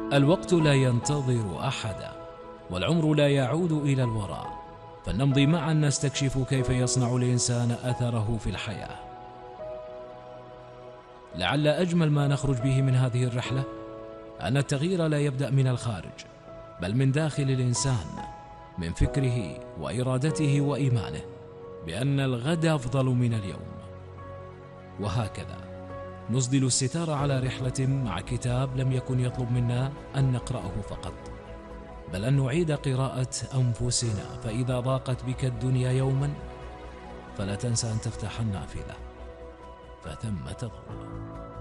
الوقت لا ينتظر أحدا، والعمر لا يعود إلى الوراء، فلنمضي معا نستكشف كيف يصنع الإنسان أثره في الحياة. لعل أجمل ما نخرج به من هذه الرحلة أن التغيير لا يبدأ من الخارج، بل من داخل الإنسان، من فكره وإرادته وإيمانه بأن الغد أفضل من اليوم. وهكذا نسدل الستار على رحلة مع كتاب لم يكن يطلب منا أن نقرأه فقط، بل أن نعيد قراءة أنفسنا. فإذا ضاقت بك الدنيا يوما فلا تنسى أن تفتح النافذة، فثم تظل.